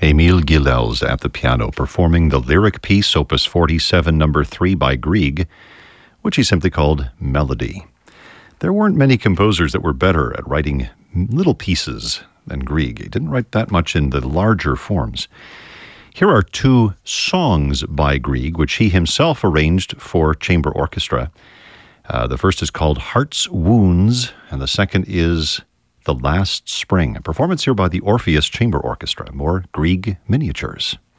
Emil Gilels at the piano, performing the lyric piece, Opus 47, number 3 by Grieg, which he simply called Melody. There weren't many composers that were better at writing little pieces than Grieg. He didn't write that much in the larger forms. Here are two songs by Grieg, which he himself arranged for chamber orchestra. The first is called Heart's Wounds, and the second is The Last Spring. A performance here by the Orpheus Chamber Orchestra. More Grieg miniatures.